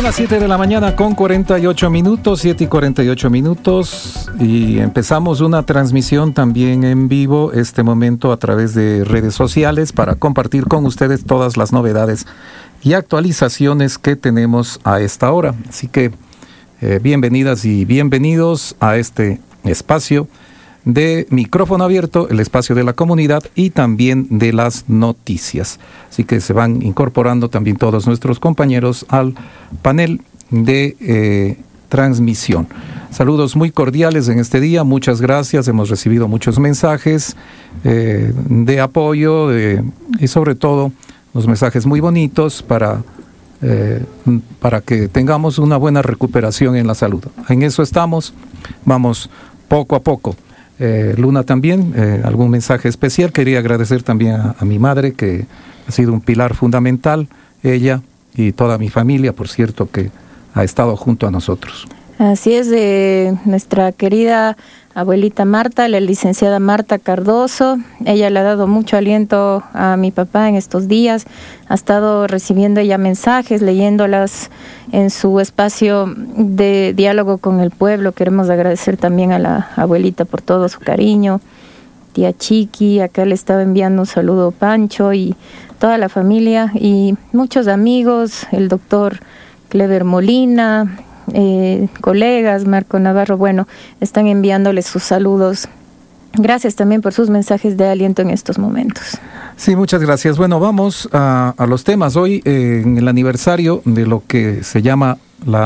las 7 de la mañana con 48 minutos, 7 y 48 minutos, y empezamos una transmisión también en vivo este momento a través de redes sociales para compartir con ustedes todas las novedades y actualizaciones que tenemos a esta hora. Así que bienvenidas y bienvenidos a este espacio de micrófono abierto, el espacio de la comunidad y también de las noticias. Así que se van incorporando también todos nuestros compañeros al panel de transmisión. Saludos muy cordiales en este día, muchas gracias, hemos recibido muchos mensajes de apoyo y sobre todo los mensajes muy bonitos para que tengamos una buena recuperación en la salud. En eso estamos, vamos poco a poco. Luna también, algún mensaje especial. Quería agradecer también a mi madre, que ha sido un pilar fundamental, ella y toda mi familia, por cierto, que ha estado junto a nosotros. Así es, de nuestra querida abuelita Marta, la licenciada Marta Cardoso. Ella le ha dado mucho aliento a mi papá en estos días. Ha estado recibiendo ella mensajes, leyéndolas en su espacio de diálogo con el pueblo. Queremos agradecer también a la abuelita por todo su cariño. Tía Chiqui, acá le estaba enviando un saludo Pancho y toda la familia y muchos amigos, el doctor Clever Molina, colegas, Marco Navarro, bueno, están enviándoles sus saludos. Gracias también por sus mensajes de aliento en estos momentos. Sí, muchas gracias. Bueno, vamos a los temas. Hoy, en el aniversario de lo que se llama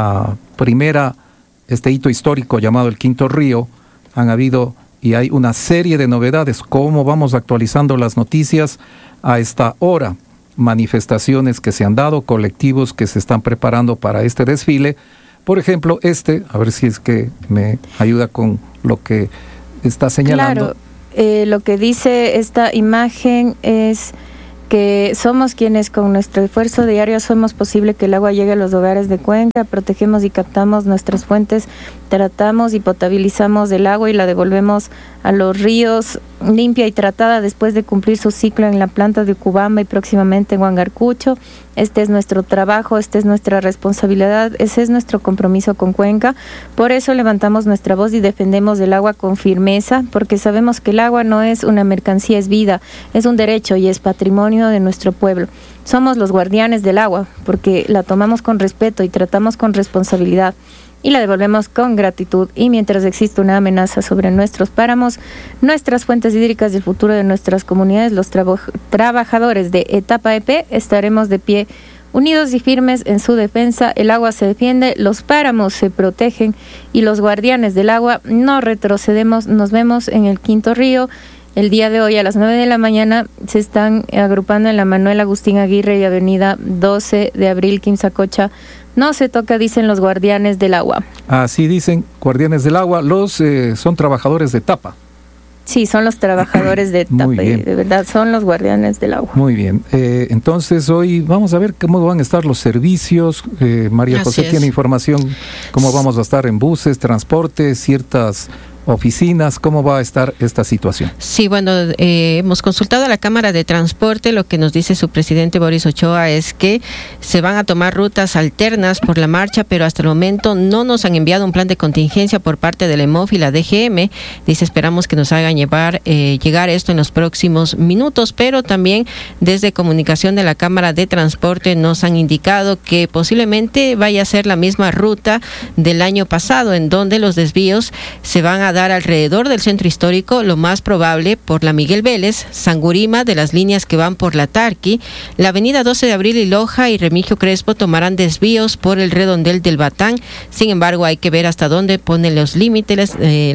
este hito histórico llamado el Quinto Río, han habido y hay una serie de novedades. ¿Cómo vamos actualizando las noticias a esta hora? Manifestaciones que se han dado, colectivos que se están preparando para este desfile. Por ejemplo, a ver si es que me ayuda con lo que está señalando. Claro, lo que dice esta imagen es que somos quienes con nuestro esfuerzo diario hacemos posible que el agua llegue a los hogares de Cuenca, protegemos y captamos nuestras fuentes, tratamos y potabilizamos el agua y la devolvemos a los ríos limpia y tratada después de cumplir su ciclo en la planta de Ucubamba y próximamente en Huangarcucho. Este es nuestro trabajo, esta es nuestra responsabilidad, ese es nuestro compromiso con Cuenca. Por eso levantamos nuestra voz y defendemos el agua con firmeza, porque sabemos que el agua no es una mercancía, es vida, es un derecho y es patrimonio de nuestro pueblo. Somos los guardianes del agua, porque la tomamos con respeto y tratamos con responsabilidad. Y la devolvemos con gratitud. Y mientras existe una amenaza sobre nuestros páramos, nuestras fuentes hídricas y el futuro de nuestras comunidades, los trabajadores de Etapa EP estaremos de pie, unidos y firmes en su defensa. El agua se defiende, los páramos se protegen y los guardianes del agua no retrocedemos. Nos vemos en el Quinto Río. El día de hoy a las 9 de la mañana se están agrupando en la Manuel Agustín Aguirre y Avenida 12 de Abril, Quimsacocha. No se toca, dicen los guardianes del agua. Así dicen, guardianes del agua. Son trabajadores de Tapa. Sí, son los trabajadores de Tapa. De verdad, son los guardianes del agua. Muy bien. Entonces, hoy vamos a ver cómo van a estar los servicios. María José tiene información, cómo vamos a estar en buses, transportes, ciertas oficinas, ¿cómo va a estar esta situación? Sí, bueno, hemos consultado a la Cámara de Transporte. Lo que nos dice su presidente Boris Ochoa es que se van a tomar rutas alternas por la marcha, pero hasta el momento no nos han enviado un plan de contingencia por parte de la EMOF y la DGM. Dice, esperamos que nos hagan llegar esto en los próximos minutos, pero también desde comunicación de la Cámara de Transporte nos han indicado que posiblemente vaya a ser la misma ruta del año pasado, en donde los desvíos se van a dar alrededor del centro histórico, lo más probable por la Miguel Vélez, Sangurima, de las líneas que van por la Tarqui, la avenida 12 de Abril y Loja y Remigio Crespo tomarán desvíos por el redondel del Batán. Sin embargo, hay que ver hasta dónde ponen los límites.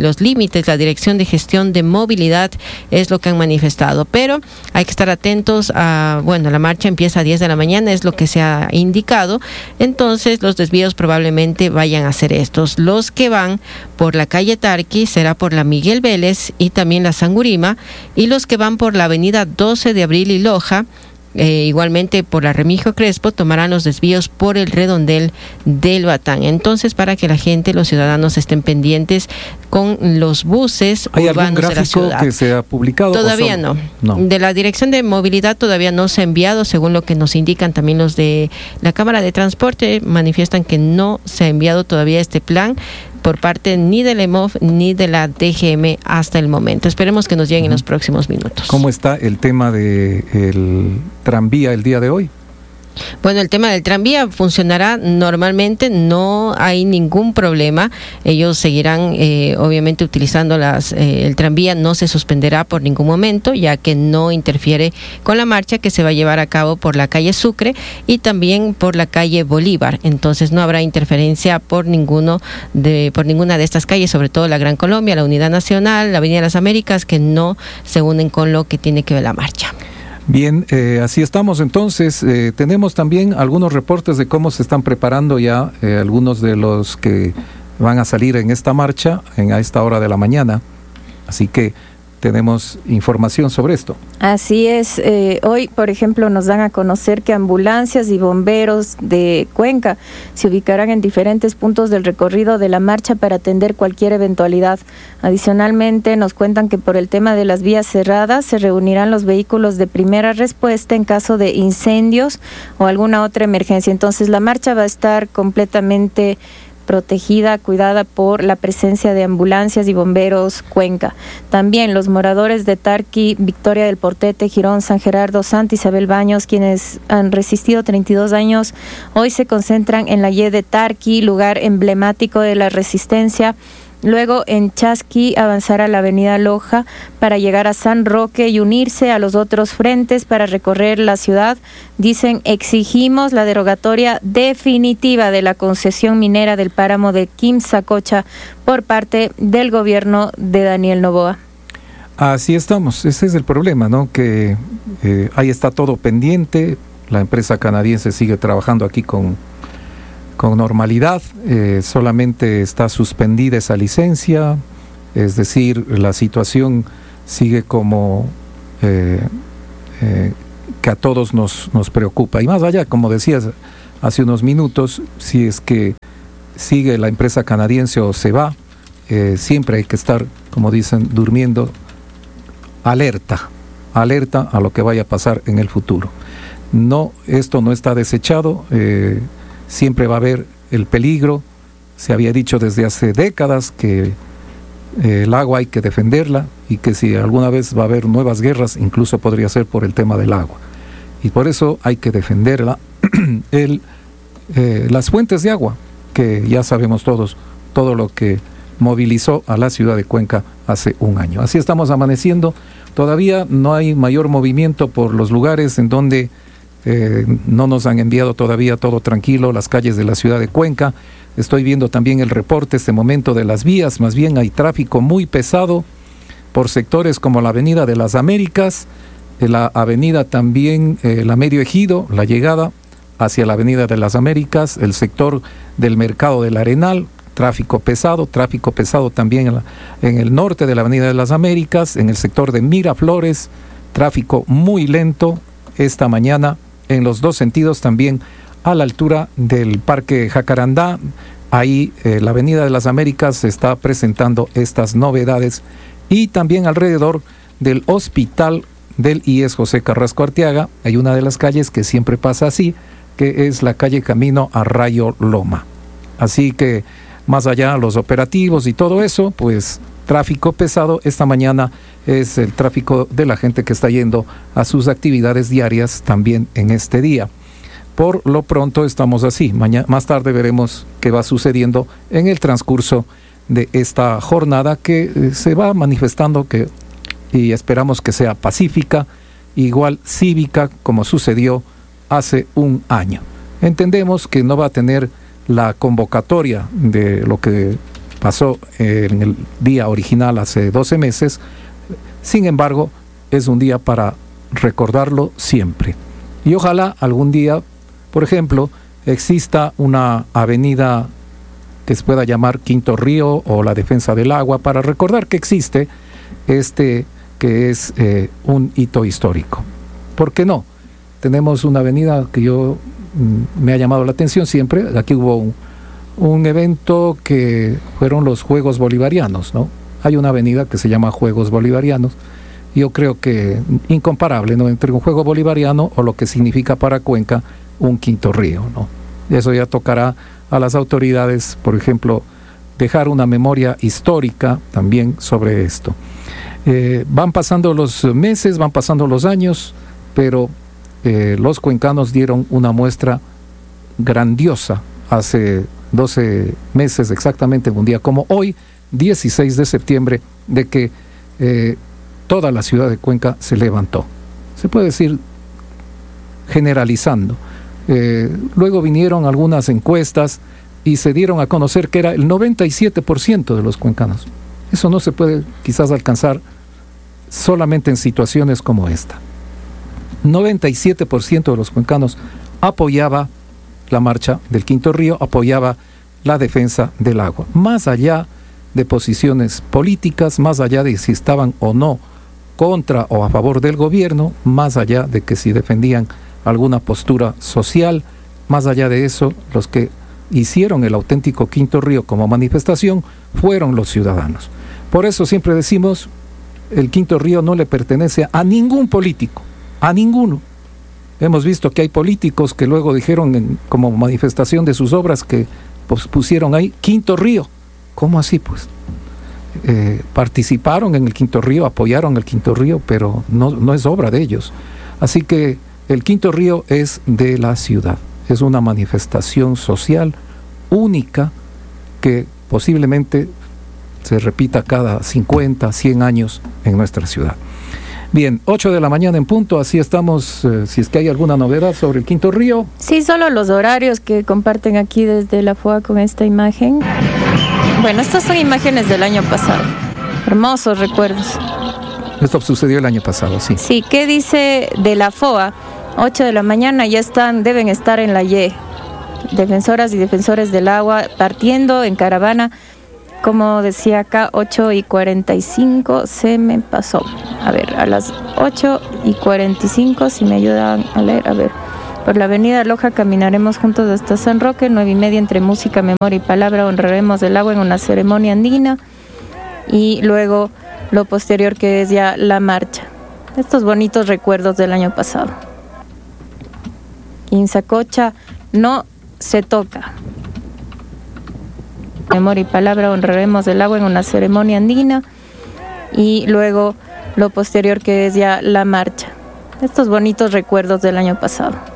La Dirección de Gestión de Movilidad es lo que han manifestado, pero hay que estar atentos la marcha empieza a 10 de la mañana, es lo que se ha indicado. Entonces, los desvíos probablemente vayan a ser estos. Los que van por la calle Tarqui será por la Miguel Vélez y también la Sangurima, y los que van por la avenida 12 de Abril y Loja igualmente por la Remigio Crespo tomarán los desvíos por el redondel del Batán. Entonces, para que la gente, los ciudadanos estén pendientes con los buses urbanos de la ciudad. ¿Hay algún gráfico que se ha publicado? Todavía no. De la Dirección de Movilidad todavía no se ha enviado, según lo que nos indican también los de la Cámara de Transporte, manifiestan que no se ha enviado todavía este plan por parte ni del EMOF ni de la DGM hasta el momento. Esperemos que nos lleguen en los próximos minutos. ¿Cómo está el tema del tranvía el día de hoy? Bueno, el tema del tranvía funcionará normalmente, no hay ningún problema. Ellos seguirán obviamente utilizando el tranvía, no se suspenderá por ningún momento, ya que no interfiere con la marcha que se va a llevar a cabo por la calle Sucre y también por la calle Bolívar. Entonces no habrá interferencia por ninguna de estas calles, sobre todo la Gran Colombia, la Unidad Nacional, la Avenida de las Américas, que no se unen con lo que tiene que ver la marcha. Bien, así estamos entonces. Tenemos también algunos reportes de cómo se están preparando ya algunos de los que van a salir en esta marcha a esta hora de la mañana. Así que tenemos información sobre esto. Así es. Hoy, por ejemplo, nos dan a conocer que ambulancias y bomberos de Cuenca se ubicarán en diferentes puntos del recorrido de la marcha para atender cualquier eventualidad. Adicionalmente, nos cuentan que por el tema de las vías cerradas se reunirán los vehículos de primera respuesta en caso de incendios o alguna otra emergencia. Entonces, la marcha va a estar completamente protegida, cuidada por la presencia de ambulancias y bomberos Cuenca. También los moradores de Tarqui, Victoria del Portete, Girón, San Gerardo, Santa Isabel Baños, quienes han resistido 32 años, hoy se concentran en la Y de Tarqui, lugar emblemático de la resistencia. Luego en Chasqui avanzar a la avenida Loja para llegar a San Roque y unirse a los otros frentes para recorrer la ciudad. Dicen, exigimos la derogatoria definitiva de la concesión minera del páramo de Quimsacocha por parte del gobierno de Daniel Noboa. Así estamos, ese es el problema, ¿no? Que ahí está todo pendiente, la empresa canadiense sigue trabajando aquí con normalidad, solamente está suspendida esa licencia, es decir, la situación sigue como que a todos nos preocupa. Y más allá, como decías hace unos minutos, si es que sigue la empresa canadiense o se va, siempre hay que estar, como dicen, durmiendo alerta a lo que vaya a pasar en el futuro. No, esto no está desechado, siempre va a haber el peligro. Se había dicho desde hace décadas que el agua hay que defenderla y que si alguna vez va a haber nuevas guerras, incluso podría ser por el tema del agua. Y por eso hay que defenderla. Las fuentes de agua, que ya sabemos todos, todo lo que movilizó a la ciudad de Cuenca hace un año. Así estamos amaneciendo. Todavía no hay mayor movimiento por los lugares en donde no nos han enviado todavía, todo tranquilo, las calles de la ciudad de Cuenca. Estoy viendo también el reporte este momento de las vías, más bien hay tráfico muy pesado por sectores como la Avenida de las Américas, la avenida también, la Medio Ejido, la llegada hacia la Avenida de las Américas, el sector del Mercado del Arenal, tráfico pesado también en el norte de la Avenida de las Américas, en el sector de Miraflores, tráfico muy lento esta mañana, en los dos sentidos también a la altura del Parque Jacarandá. Ahí la Avenida de las Américas se está presentando estas novedades y también alrededor del hospital del IES José Carrasco Arteaga hay una de las calles que siempre pasa así, que es la calle Camino a Rayo Loma. Así que más allá los operativos y todo eso, pues tráfico pesado. Esta mañana es el tráfico de la gente que está yendo a sus actividades diarias también en este día. Por lo pronto estamos así. Más tarde veremos qué va sucediendo en el transcurso de esta jornada que se va manifestando y esperamos que sea pacífica, igual cívica como sucedió hace un año. Entendemos que no va a tener la convocatoria de lo que pasó en el día original hace 12 meses, sin embargo, es un día para recordarlo siempre. Y ojalá algún día, por ejemplo, exista una avenida que se pueda llamar Quinto Río o la Defensa del Agua para recordar que existe que es un hito histórico. ¿Por qué no? tenemos una avenida que me ha llamado la atención siempre. Aquí hubo un evento que fueron los Juegos Bolivarianos, ¿no? Hay una avenida que se llama Juegos Bolivarianos. Yo creo que incomparable, ¿no?, entre un juego bolivariano o lo que significa para Cuenca un quinto río, ¿no? Eso ya tocará a las autoridades, por ejemplo, dejar una memoria histórica también sobre esto. Van pasando los meses, van pasando los años, pero los cuencanos dieron una muestra grandiosa hace 12 meses, exactamente en un día como hoy, 16 de septiembre, de que toda la ciudad de Cuenca se levantó. Se puede decir generalizando. Luego vinieron algunas encuestas y se dieron a conocer que era el 97% de los cuencanos. Eso no se puede quizás alcanzar solamente en situaciones como esta. 97% de los cuencanos apoyaba la marcha del Quinto Río, apoyaba la defensa del agua. Más allá de posiciones políticas, más allá de si estaban o no contra o a favor del gobierno, más allá de que si defendían alguna postura social, más allá de eso, los que hicieron el auténtico Quinto Río como manifestación fueron los ciudadanos. Por eso siempre decimos, el Quinto Río no le pertenece a ningún político, a ninguno. Hemos visto que hay políticos que luego dijeron como manifestación de sus obras que pusieron ahí Quinto Río. ¿Cómo así, pues? Participaron en el Quinto Río, apoyaron el Quinto Río, pero no es obra de ellos. Así que el Quinto Río es de la ciudad, es una manifestación social única que posiblemente se repita cada 50, 100 años en nuestra ciudad. Bien, 8 de la mañana en punto, así estamos. Si es que hay alguna novedad sobre el Quinto Río. Sí, solo los horarios que comparten aquí desde la FOA con esta imagen. Bueno, estas son imágenes del año pasado. Hermosos recuerdos. Esto sucedió el año pasado, sí. Sí, ¿qué dice de la FOA? 8 de la mañana ya deben estar en la Y. Defensoras y defensores del agua partiendo en caravana. Como decía acá, 8:45 se me pasó. A ver, a las 8:45, si me ayudan a leer, a ver. Por la avenida Loja caminaremos juntos hasta San Roque, 9:30 entre música, memoria y palabra, honraremos el agua en una ceremonia andina. Y luego lo posterior que es ya la marcha. Estos bonitos recuerdos del año pasado. Insacocha no se toca. Memoria y palabra, honraremos el agua en una ceremonia andina. Y luego lo posterior que es ya la marcha. Estos bonitos recuerdos del año pasado.